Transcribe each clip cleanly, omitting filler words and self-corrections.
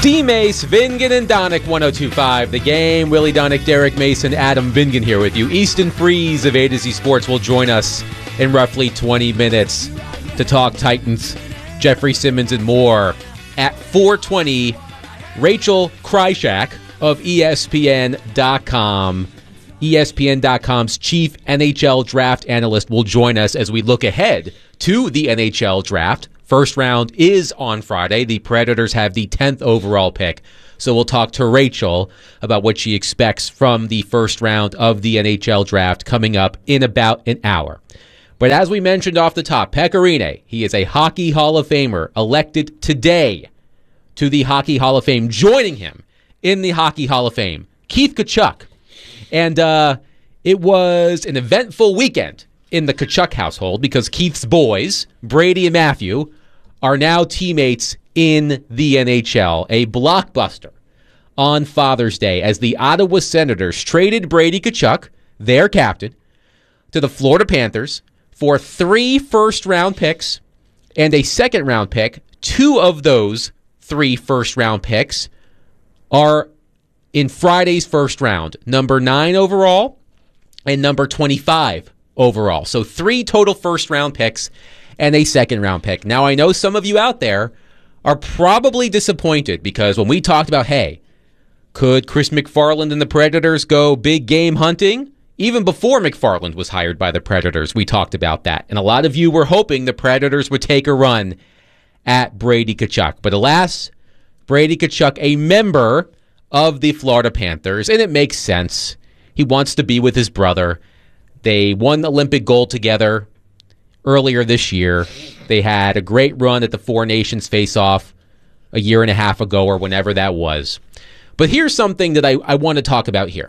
D-Mace, Vingan, and Donick, 102.5 The Game. Willie Donick, Derek Mason, Adam Vingan here with you. Easton Freeze of A to Z Sports will join us in roughly 20 minutes to talk Titans, Jeffrey Simmons, and more. At 4:20, Rachel Krychak of ESPN.com, ESPN.com's chief NHL draft analyst, will join us as we look ahead to the NHL draft. First round is on Friday. The Predators have the 10th overall pick. So we'll talk to Rachel about what she expects from the first round of the NHL draft coming up in about an hour. But as we mentioned off the top, Pekka Rinne, he is a Hockey Hall of Famer elected today to the Hockey Hall of Fame. Joining him in the Hockey Hall of Fame, Keith Tkachuk. And it was an eventful weekend in the Tkachuk household because Keith's boys, Brady and Matthew, are now teammates in the NHL. A blockbuster on Father's Day as the Ottawa Senators traded Brady Tkachuk, their captain, to the Florida Panthers for 3 first-round picks and a second-round pick. 2 of those 3 first-round picks are in Friday's first round, number 9 overall and number 25 overall. So 3 total first-round picks and a second-round pick. Now, I know some of you out there are probably disappointed because when we talked about, hey, could Chris McFarland and the Predators go big game hunting? Even before McFarland was hired by the Predators, we talked about that. And a lot of you were hoping the Predators would take a run at Brady Tkachuk. But alas, Brady Tkachuk, a member of the Florida Panthers, and it makes sense. He wants to be with his brother. They won the Olympic gold together earlier this year. They had a great run at the Four Nations face-off a year and a half ago or whenever that was. But here's something that I want to talk about here.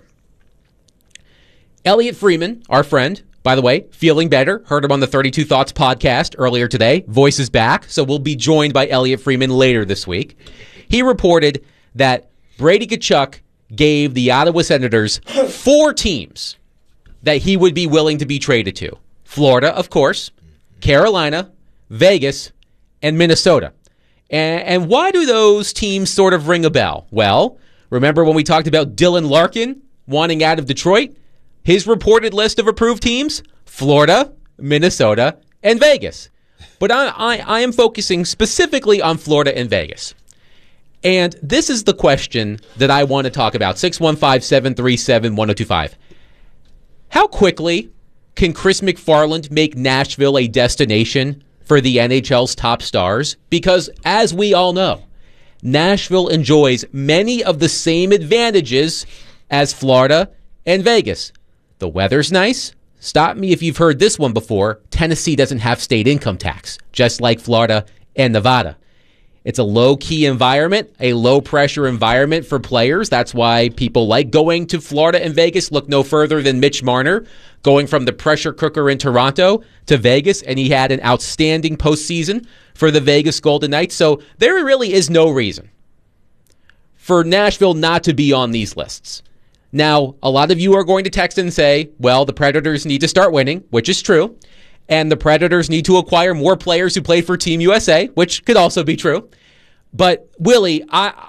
Elliot Freeman, our friend, by the way, feeling better. Heard him on the 32 Thoughts podcast earlier today. Voice is back, so we'll be joined by Elliot Freeman later this week. He reported that Brady Tkachuk gave the Ottawa Senators 4 teams that he would be willing to be traded to. Florida, of course, Carolina, Vegas, and Minnesota. And why do those teams sort of ring a bell? Well, remember when we talked about Dylan Larkin wanting out of Detroit? His reported list of approved teams? Florida, Minnesota, and Vegas. But I am focusing specifically on Florida and Vegas. And this is the question that I want to talk about. 615-737-1025. How quickly can Chris McFarland make Nashville a destination for the NHL's top stars? Because as we all know, Nashville enjoys many of the same advantages as Florida and Vegas. The weather's nice. Stop me if you've heard this one before. Tennessee doesn't have state income tax, just like Florida and Nevada. It's a low-key environment, a low-pressure environment for players. That's why people like going to Florida and Vegas. Look no further than Mitch Marner going from the pressure cooker in Toronto to Vegas, and he had an outstanding postseason for the Vegas Golden Knights. So there really is no reason for Nashville not to be on these lists. Now, a lot of you are going to text and say, well, the Predators need to start winning, which is true. And the Predators need to acquire more players who played for Team USA, which could also be true. But, Willie,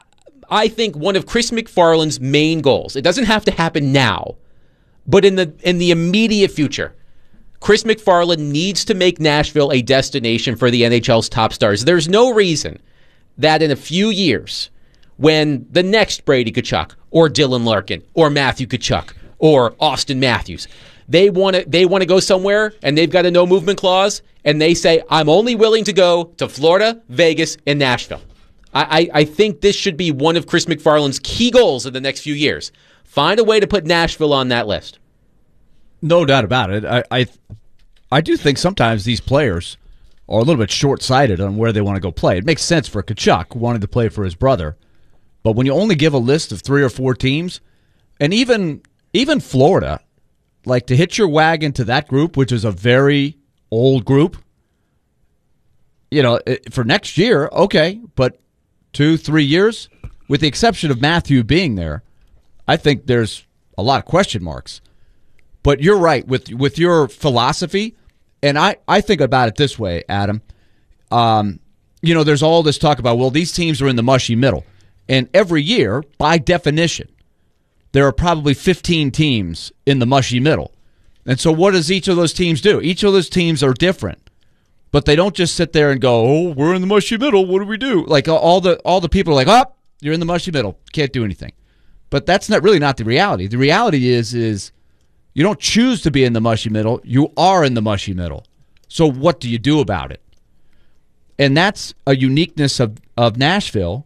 I think one of Chris McFarland's main goals, it doesn't have to happen now, but in the immediate future, Chris McFarland needs to make Nashville a destination for the NHL's top stars. There's no reason that in a few years, when the next Brady Tkachuk or Dylan Larkin or Matthew Tkachuk or Austin Matthews, they want to go somewhere and they've got a no movement clause and they say, I'm only willing to go to Florida, Vegas, and Nashville. I think this should be one of Chris McFarland's key goals in the next few years. Find a way to put Nashville on that list. No doubt about it. I do think sometimes these players are a little bit short-sighted on where they want to go play. It makes sense for Tkachuk wanting to play for his brother. But when you only give a list of 3 or 4 teams, and even Florida, like to hitch your wagon to that group, which is a very old group, for next year, okay, but 2-3 years, with the exception of Matthew being there, I think there's a lot of question marks. But you're right with your philosophy, and I think about it this way, Adam. There's all this talk about, well, these teams are in the mushy middle. And every year, by definition, there are probably 15 teams in the mushy middle. And so what does each of those teams do? Each of those teams are different. But they don't just sit there and go, oh, we're in the mushy middle. What do we do? Like all the people are like, oh, you're in the mushy middle. Can't do anything. But that's not the reality. The reality is you don't choose to be in the mushy middle. You are in the mushy middle. So what do you do about it? And that's a uniqueness of Nashville.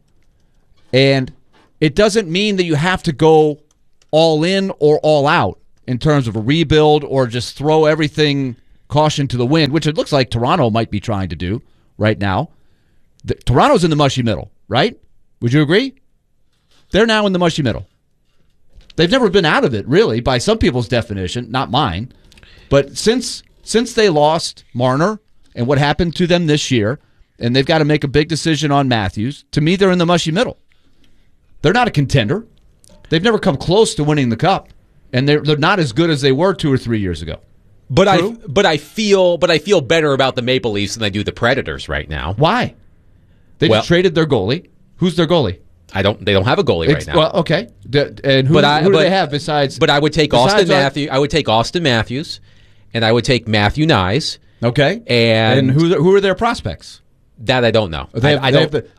And it doesn't mean that you have to go all in or all out in terms of a rebuild or just throw everything caution to the wind, which it looks like Toronto might be trying to do right now. Toronto's in the mushy middle, right? Would you agree? They're now in the mushy middle. They've never been out of it, really, by some people's definition, not mine. But since they lost Marner and what happened to them this year, and they've got to make a big decision on Matthews, to me, they're in the mushy middle. They're not a contender. They've never come close to winning the Cup, and they're not as good as they were 2 or 3 years ago. But I feel better about the Maple Leafs than I do the Predators right now. Why? They just traded their goalie. Who's their goalie? They don't have a goalie right now. Well, okay. And who do they have besides? But I would take Austin Matthews. I would take Austin Matthews, and I would take Matthew Nyes. Okay. And who are their prospects? That I don't know. I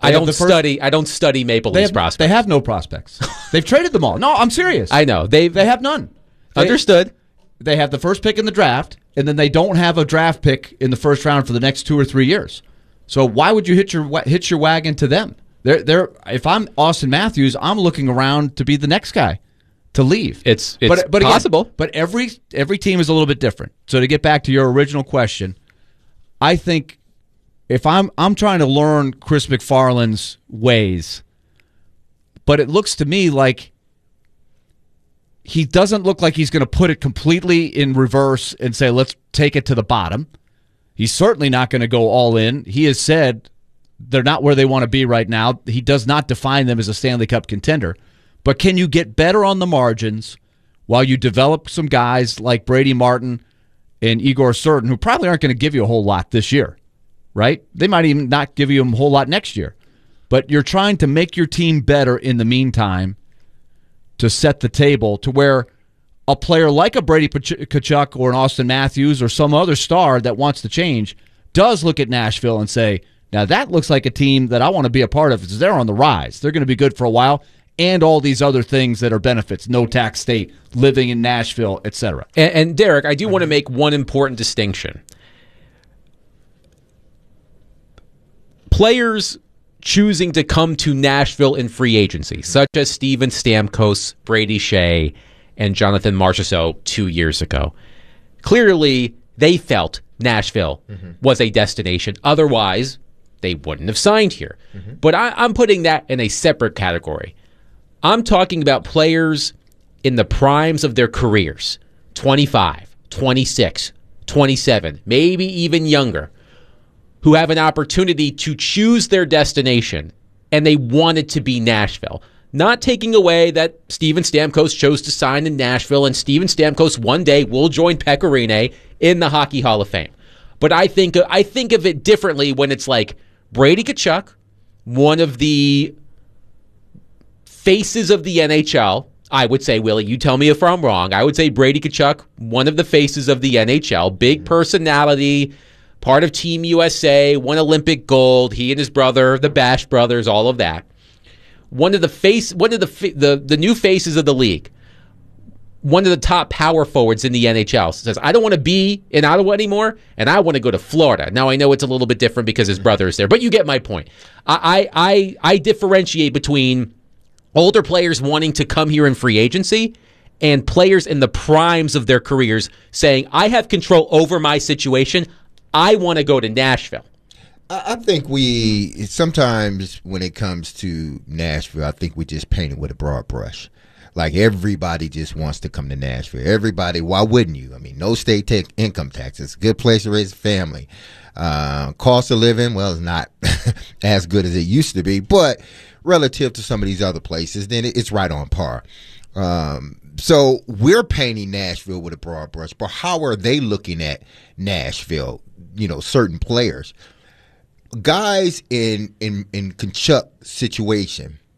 don't study Maple Leafs prospects. They have no prospects. They've traded them all. No, I'm serious. I know they have none. Understood. They have the first pick in the draft, and then they don't have a draft pick in the first round for the next 2 or 3 years. So why would you hitch your wagon to them? If I'm Austin Matthews, I'm looking around to be the next guy to leave. It's possible. Again, but every team is a little bit different. So to get back to your original question, I think if I'm trying to learn Chris McFarland's ways, but it looks to me like he doesn't look like he's going to put it completely in reverse and say, let's take it to the bottom. He's certainly not going to go all in. He has said they're not where they want to be right now. He does not define them as a Stanley Cup contender. But can you get better on the margins while you develop some guys like Brady Martin and Igor Surtin, who probably aren't going to give you a whole lot this year, right? They might even not give you a whole lot next year. But you're trying to make your team better in the meantime to set the table to where a player like a Brady Tkachuk or an Austin Matthews or some other star that wants to change does look at Nashville and say, now that looks like a team that I want to be a part of because they're on the rise. They're going to be good for a while, and all these other things that are benefits, no tax state, living in Nashville, etc. And Derek, I do want to make one important distinction. Players choosing to come to Nashville in free agency, such as Steven Stamkos, Brady Shea, and Jonathan Marchessault 2 years ago. Clearly, they felt Nashville was a destination. Otherwise, they wouldn't have signed here. But I'm putting that in a separate category. I'm talking about players in the primes of their careers, 25, 26, 27, maybe even younger, who have an opportunity to choose their destination, and they want it to be Nashville. Not taking away that Steven Stamkos chose to sign in Nashville, and Steven Stamkos one day will join Pekka Rinne in the Hockey Hall of Fame. But I think of it differently when it's like Brady Tkachuk, one of the faces of the NHL. I would say, Willie, you tell me if I'm wrong. I would say Brady Tkachuk, one of the faces of the NHL, big personality, part of Team USA, won Olympic gold. He and his brother, the Bash brothers, all of that. One of the new faces of the league. One of the top power forwards in the NHL says, I don't want to be in Ottawa anymore, and I want to go to Florida. Now, I know it's a little bit different because his brother is there, but you get my point. I differentiate between older players wanting to come here in free agency and players in the primes of their careers saying, I have control over my situation. I want to go to Nashville. I think sometimes when it comes to Nashville, I think we just paint it with a broad brush. Like everybody just wants to come to Nashville. Everybody, why wouldn't you? I mean, no state income tax. It's a good place to raise a family. Cost of living, well, it's not as good as it used to be, but relative to some of these other places, then it's right on par. So we're painting Nashville with a broad brush, but how are they looking at Nashville? You know, certain players, guys in Tkachuk's situation,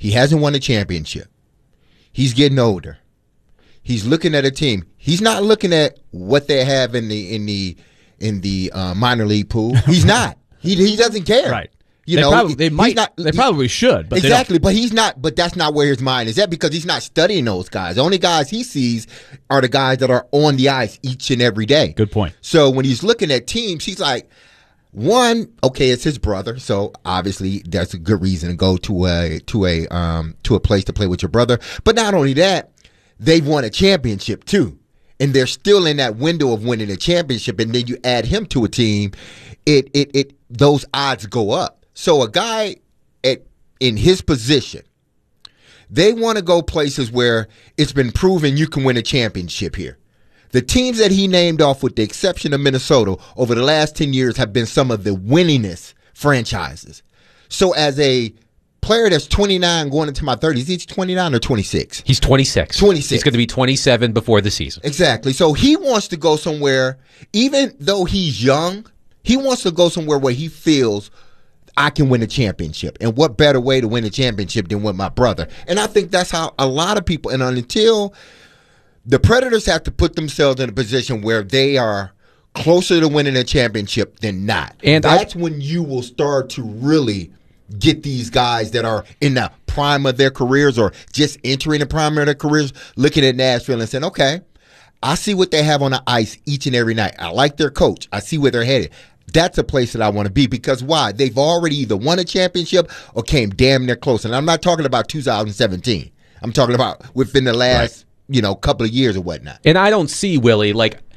He hasn't won a championship. He's getting older. He's looking at a team. He's not looking at what they have in the minor league pool. He's not. He doesn't care. Right. You they know, probably, they he probably should, but exactly. But he's not. But that's not where his mind is at, because he's not studying those guys. The only guys he sees are the guys that are on the ice each and every day. Good point. So when he's looking at teams, he's like, one, okay, it's his brother, so obviously that's a good reason to go to a place to play with your brother. But not only that, they've won a championship too, and they're still in that window of winning a championship. And then you add him to a team, it those odds go up. So a guy in his position, they want to go places where it's been proven you can win a championship here. The teams that he named off, with the exception of Minnesota, over the last 10 years have been some of the winningest franchises. So as a player that's 29 going into my 30s, he's 29 or 26? He's 26. 26. He's going to be 27 before the season. Exactly. So he wants to go somewhere, even though he's young, he wants to go somewhere where he feels I can win a championship. And what better way to win a championship than with my brother? And I think that's how a lot of people, and until the Predators have to put themselves in a position where they are closer to winning a championship than not. And that's when you will start to really get these guys that are in the prime of their careers or just entering the prime of their careers looking at Nashville and saying, okay, I see what they have on the ice each and every night. I like their coach. I see where they're headed. That's a place that I want to be, because why? They've already either won a championship or came damn near close. And I'm not talking about 2017. I'm talking about within the last, couple of years or whatnot. And I don't see, Willie,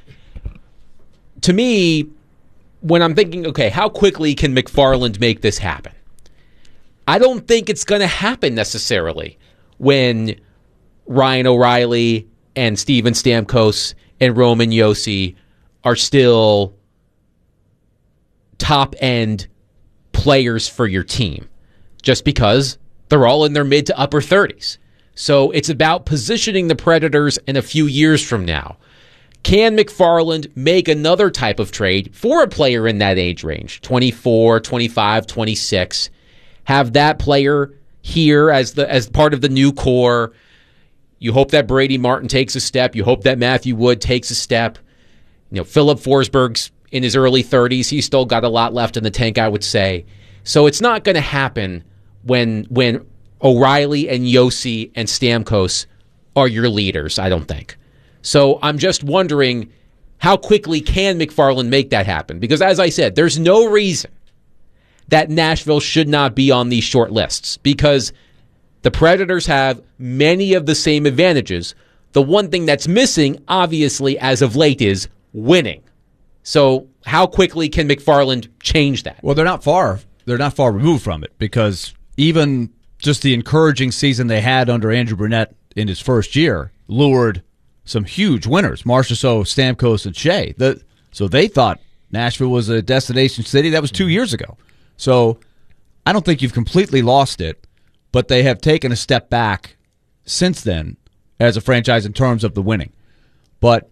to me, when I'm thinking, okay, how quickly can McFarland make this happen? I don't think it's going to happen necessarily when Ryan O'Reilly and Steven Stamkos and Roman Josi are still top-end players for your team, just because they're all in their mid to upper 30s. So it's about positioning the Predators in a few years from now. Can McFarland make another type of trade for a player in that age range, 24, 25, 26, have that player here as part of the new core? You hope that Brady Martin takes a step. You hope that Matthew Wood takes a step. Philip Forsberg's in his early 30s. He's still got a lot left in the tank, I would say. So it's not going to happen when O'Reilly and Josi and Stamkos are your leaders, I don't think. So I'm just wondering, how quickly can McFarland make that happen? Because as I said, there's no reason that Nashville should not be on these short lists, because the Predators have many of the same advantages. The one thing that's missing, obviously, as of late, is winning. So how quickly can McFarland change that? Well, they're not far removed from it, because even just the encouraging season they had under Andrew Brunette in his first year lured some huge winners, Marchessault, Stamkos, and Shea. So they thought Nashville was a destination city. That was 2 years ago. So I don't think you've completely lost it, but they have taken a step back since then as a franchise in terms of the winning. But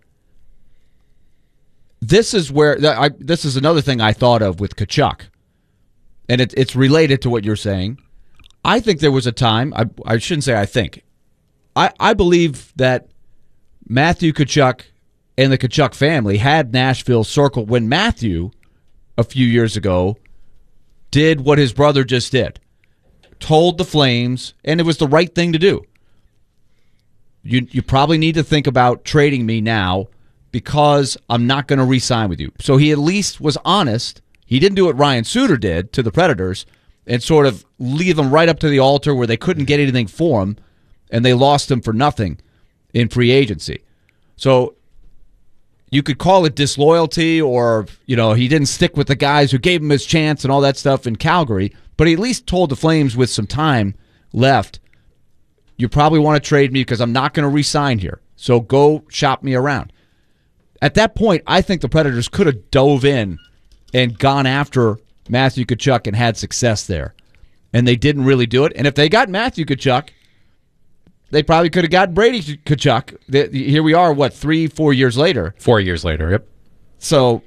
this is where this is another thing I thought of with Tkachuk, and it's related to what you're saying. I think there was a time, I shouldn't say I think, I believe that Matthew Tkachuk and the Tkachuk family had Nashville circled when Matthew, a few years ago, did what his brother just did. Told the Flames, and it was the right thing to do. You probably need to think about trading me now, because I'm not going to re-sign with you. So he at least was honest. He didn't do what Ryan Suter did to the Predators and sort of leave them right up to the altar where they couldn't get anything for him, and they lost him for nothing in free agency. So you could call it disloyalty, or he didn't stick with the guys who gave him his chance and all that stuff in Calgary, but he at least told the Flames with some time left, you probably want to trade me because I'm not going to re-sign here. So go shop me around. At that point, I think the Predators could have dove in and gone after Matthew Tkachuk and had success there. And they didn't really do it. And if they got Matthew Tkachuk, they probably could have gotten Brady Tkachuk. Here we are, 3-4 years later? 4 years later, yep. So,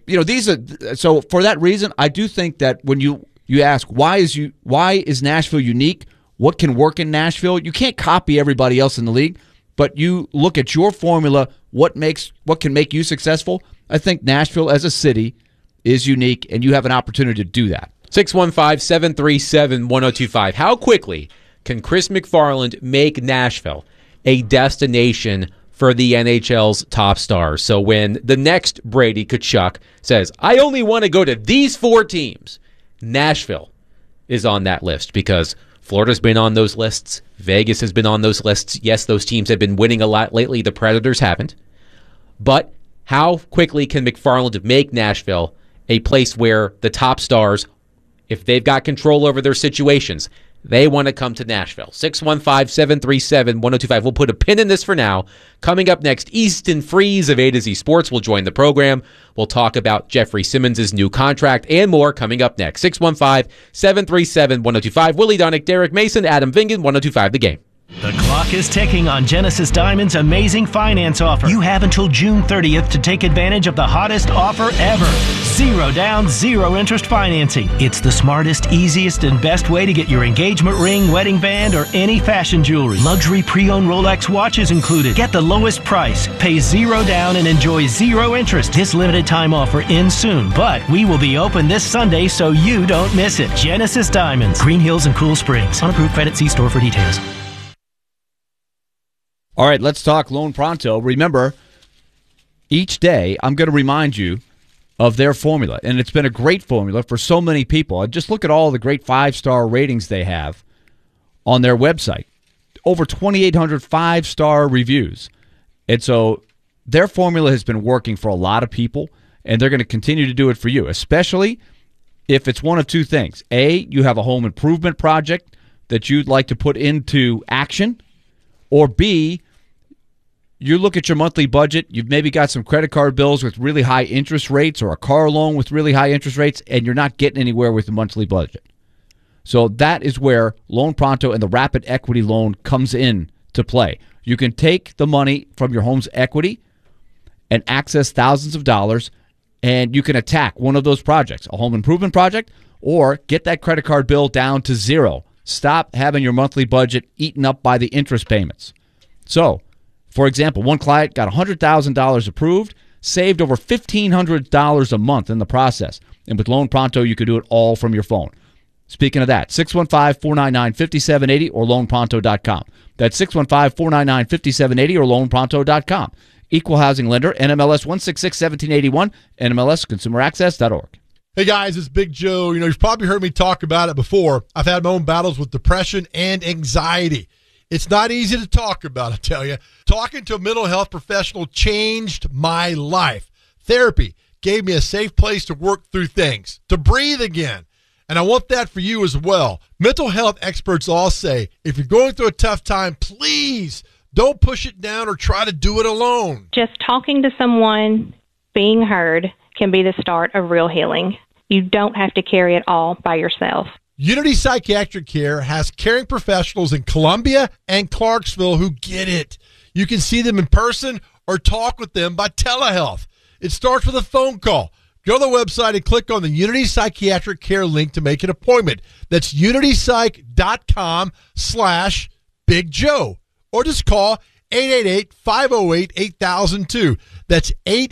for that reason, I do think that when you ask why is Nashville unique, what can work in Nashville. You can't copy everybody else in the league, but you look at your formula, what can make you successful. I think Nashville as a city is unique, and you have an opportunity to do that. 615-737-1025. How quickly can Chris McFarland make Nashville a destination for the NHL's top stars? So when the next Brady Tkachuk says, I only want to go to these 4 teams, Nashville is on that list because Florida's been on those lists. Vegas has been on those lists. Yes, those teams have been winning a lot lately. The Predators haven't. But how quickly can McFarland make Nashville a place where the top stars, if they've got control over their situations, they want to come to Nashville? 615-737-1025. We'll put a pin in this for now. Coming up next, Easton Freeze of A to Z Sports will join the program. We'll talk about Jeffrey Simmons' new contract and more coming up next. 615-737-1025. Willie Donick, Derek Mason, Adam Vingan, 1025 The Game. The clock is ticking on Genesis Diamond's amazing finance offer. You have until June 30th to take advantage of the hottest offer ever. 0 down, 0 interest financing. It's the smartest, easiest, and best way to get your engagement ring, wedding band, or any fashion jewelry. Luxury pre-owned Rolex watches included. Get the lowest price, pay 0 down, and enjoy 0 interest. This limited time offer ends soon, but we will be open this Sunday so you don't miss it. Genesis Diamonds, Green Hills and Cool Springs. Unapproved credit, see store for details. All right, let's talk Loan Pronto. Remember, each day I'm going to remind you of their formula, and it's been a great formula for so many people. Just look at all the great 5-star ratings they have on their website. Over 2,800 5-star reviews. And so their formula has been working for a lot of people, and they're going to continue to do it for you, especially if it's one of 2 things. A, you have a home improvement project that you'd like to put into action, or B, you look at your monthly budget, you've maybe got some credit card bills with really high interest rates or a car loan with really high interest rates, and you're not getting anywhere with the monthly budget. So that is where Loan Pronto and the Rapid Equity Loan comes in to play. You can take the money from your home's equity and access thousands of dollars, and you can attack one of those projects, a home improvement project, or get that credit card bill down to 0. Stop having your monthly budget eaten up by the interest payments. So, for example, one client got $100,000 approved, saved over $1,500 a month in the process. And with Loan Pronto, you could do it all from your phone. Speaking of that, 615-499-5780 or loanpronto.com. That's 615-499-5780 or loanpronto.com. Equal housing lender, NMLS 1661781, NMLSconsumeraccess.org. Hey guys, it's Big Joe. You've probably heard me talk about it before. I've had my own battles with depression and anxiety. It's not easy to talk about, I tell you. Talking to a mental health professional changed my life. Therapy gave me a safe place to work through things, to breathe again. And I want that for you as well. Mental health experts all say, if you're going through a tough time, please don't push it down or try to do it alone. Just talking to someone, being heard, can be the start of real healing. You don't have to carry it all by yourself. Unity Psychiatric Care has caring professionals in Columbia and Clarksville who get it. You can see them in person or talk with them by telehealth. It starts with a phone call. Go to the website and click on the Unity Psychiatric Care link to make an appointment. That's unitypsych.com/Big Joe. Or just call 888-508-8002. That's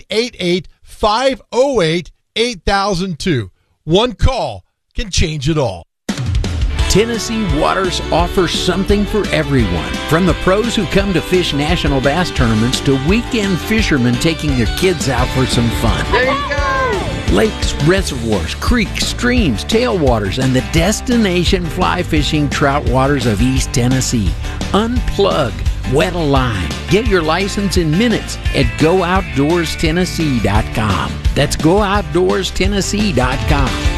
888-508-8002. One call can change it all. Tennessee Waters offers something for everyone. From the pros who come to fish national bass tournaments to weekend fishermen taking their kids out for some fun. There you go! Lakes, reservoirs, creeks, streams, tailwaters, and the destination fly fishing trout waters of East Tennessee. Unplug, wet a line. Get your license in minutes at GoOutdoorsTennessee.com. That's GoOutdoorsTennessee.com.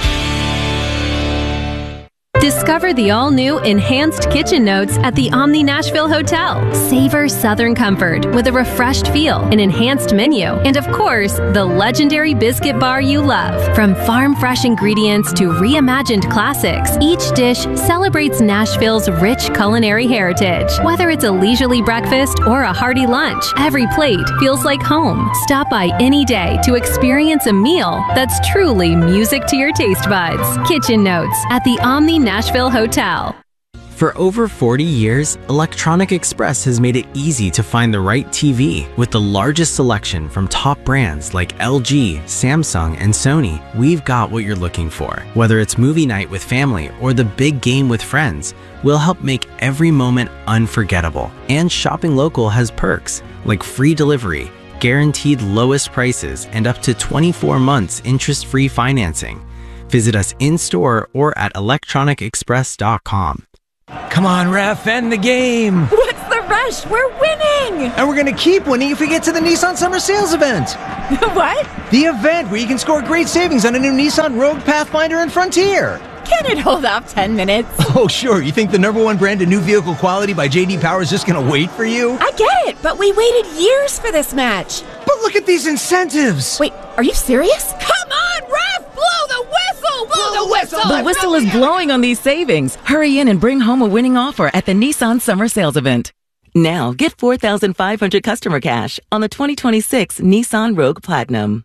Discover the all-new Enhanced Kitchen Notes at the Omni Nashville Hotel. Savor Southern comfort with a refreshed feel, an enhanced menu, and of course, the legendary biscuit bar you love. From farm-fresh ingredients to reimagined classics, each dish celebrates Nashville's rich culinary heritage. Whether it's a leisurely breakfast or a hearty lunch, every plate feels like home. Stop by any day to experience a meal that's truly music to your taste buds. Kitchen Notes at the Omni Nashville Hotel. For over 40 years, Electronic Express has made it easy to find the right TV. With the largest selection from top brands like LG, Samsung, and Sony, we've got what you're looking for. Whether it's movie night with family or the big game with friends, we'll help make every moment unforgettable. And shopping local has perks like free delivery, guaranteed lowest prices, and up to 24 months interest-free financing. Visit us in-store or at electronicexpress.com. Come on, ref, end the game. What's the rush? We're winning. And we're going to keep winning if we get to the Nissan Summer Sales event. What? The event where you can score great savings on a new Nissan Rogue, Pathfinder, and Frontier. Can it hold off 10 minutes? Oh, sure. You think the #1 brand in new vehicle quality by J.D. Power is just going to wait for you? I get it, but we waited years for this match. But look at these incentives. Wait, are you serious? Come on, ref! Blow the whistle! Blow the whistle! The whistle is blowing on these savings. Hurry in and bring home a winning offer at the Nissan Summer Sales event. Now, get $4,500 customer cash on the 2026 Nissan Rogue Platinum.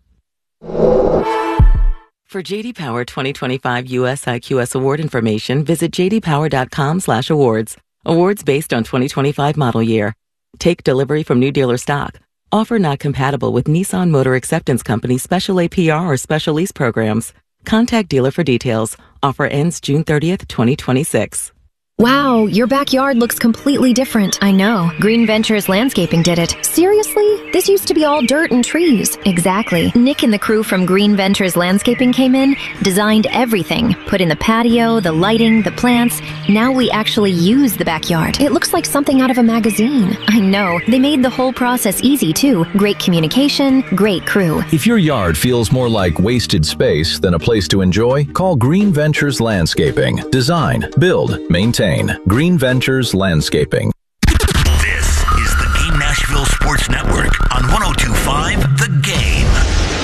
For J.D. Power 2025 US IQS award information, visit jdpower.com/awards. Awards based on 2025 model year. Take delivery from new dealer stock. Offer not compatible with Nissan Motor Acceptance Company special APR or special lease programs. Contact dealer for details. Offer ends June 30th, 2026. Wow, your backyard looks completely different. I know. Green Ventures Landscaping did it. Seriously? This used to be all dirt and trees. Exactly. Nick and the crew from Green Ventures Landscaping came in, designed everything, put in the patio, the lighting, the plants. Now we actually use the backyard. It looks like something out of a magazine. I know. They made the whole process easy, too. Great communication, great crew. If your yard feels more like wasted space than a place to enjoy, call Green Ventures Landscaping. Design, build, maintain. Green Ventures Landscaping.